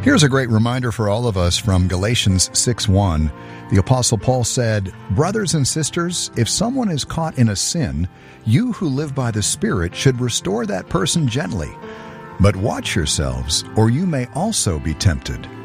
Here's a great reminder for all of us from Galatians 6:1. The Apostle Paul said, "Brothers and sisters, if someone is caught in a sin, you who live by the Spirit should restore that person gently. But watch yourselves, or you may also be tempted."